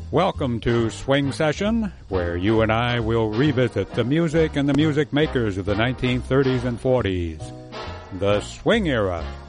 Welcome to Swing Session, where you and I will revisit the music and the music makers of the 1930s and 40s, the swing era.